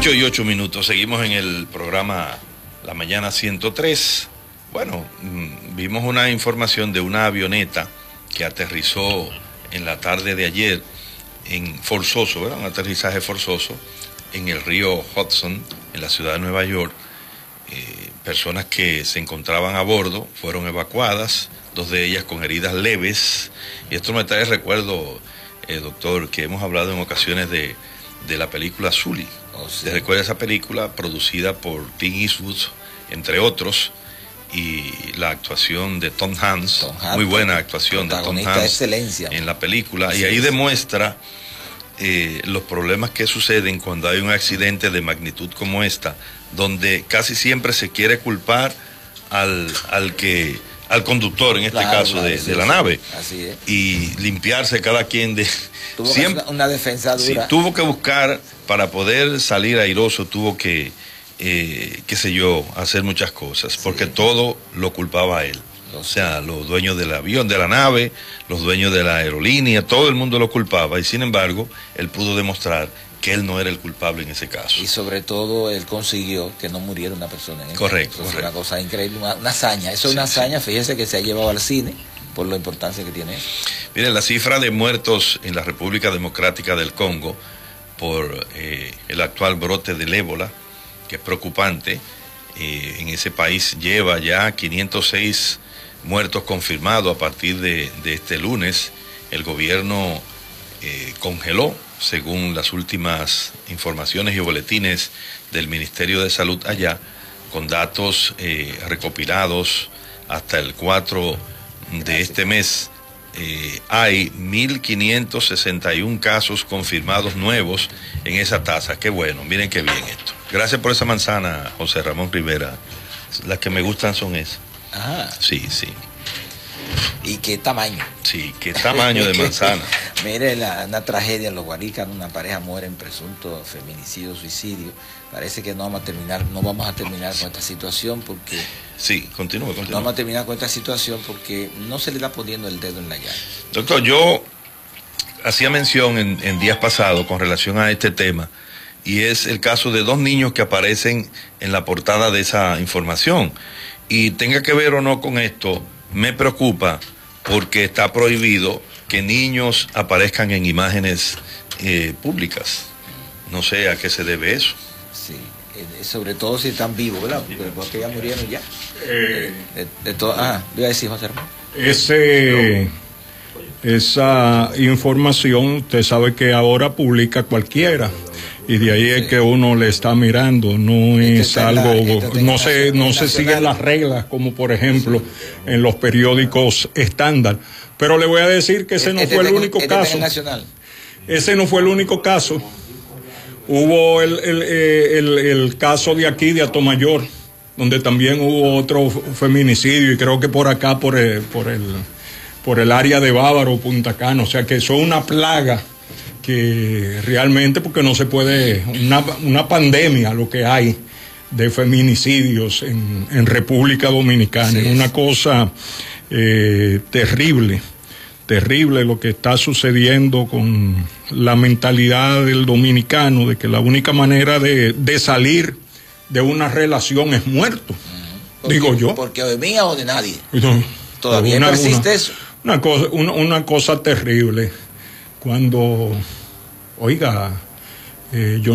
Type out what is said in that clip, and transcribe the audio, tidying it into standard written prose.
8:08. Seguimos en el programa La Mañana 103. Bueno, vimos una información de una avioneta que aterrizó en la tarde de ayer en forzoso, ¿verdad? Un aterrizaje forzoso en el río Hudson, en la ciudad de Nueva York. Personas que se encontraban a bordo fueron evacuadas, 2 de ellas con heridas leves. Y esto me trae recuerdo, doctor, que hemos hablado en ocasiones de la película Sully. Oh, sí. ¿Se recuerda esa película producida por Clint Eastwood, entre otros? Y la actuación de Tom Hanks, muy buena actuación de Tom Hanks, excelencia, en la película. Y ahí demuestra los problemas que suceden cuando hay un accidente de magnitud como esta, donde casi siempre se quiere culpar al conductor, en este caso, de la nave. Así es. Y limpiarse cada quien de... Tuvo una defensa dura. Sí, tuvo que buscar, para poder salir airoso, tuvo que, qué sé yo, hacer muchas cosas, porque todo lo culpaba a él. O sea, los dueños del avión, de la nave, los dueños de la aerolínea, todo el mundo lo culpaba, y sin embargo, él pudo demostrar que él no era el culpable en ese caso. Y sobre todo, él consiguió que no muriera una persona en correcto. Es una cosa increíble, una hazaña. Eso es una hazaña, fíjese, que se ha llevado al cine por la importancia que tiene eso. Miren, la cifra de muertos en la República Democrática del Congo por el actual brote del ébola, que es preocupante, en ese país lleva ya 506 muertos confirmados a partir de este lunes. El gobierno congeló, según las últimas informaciones y boletines del Ministerio de Salud allá, con datos recopilados hasta el 4 de este mes. Hay 1.561 casos confirmados nuevos en esa tasa. Qué bueno, miren qué bien esto. Gracias por esa manzana, José Ramón Rivera. Las que me gustan son esas. Ah. Sí, sí. ¿Y qué tamaño? Sí, qué tamaño de manzana. Mire, una tragedia en Los Guaricas, una pareja muere en presunto feminicidio, suicidio. Parece que no vamos a terminar con esta situación porque... Sí, continúe. No vamos a terminar con esta situación porque no se le está poniendo el dedo en la llaga. Doctor, yo hacía mención en días pasados con relación a este tema, y es el caso de 2 niños que aparecen en la portada de esa información. Y tenga que ver o no con esto, me preocupa porque está prohibido que niños aparezcan en imágenes públicas. No sé a qué se debe eso. Sí, sobre todo si están vivos, ¿verdad? Porque ya murieron ya. Voy a decir, José Hermano. Esa información, usted sabe que ahora publica cualquiera. Y de ahí es que uno le está mirando, no es algo, no se siguen las reglas como por ejemplo en los periódicos estándar. Pero le voy a decir que ese no fue el único caso. Ese no fue el único caso. Hubo el caso de aquí de Atomayor, donde también hubo otro feminicidio, y creo que por acá por el área de Bávaro, Punta Cana. O sea que eso es una plaga que realmente, porque no se puede, una pandemia lo que hay de feminicidios en República Dominicana. Es una cosa terrible lo que está sucediendo con la mentalidad del dominicano, de que la única manera de salir de una relación es muerto. Digo yo. Porque o de mía o de nadie. No, todavía persiste eso. Una cosa terrible. Cuando, oiga, yo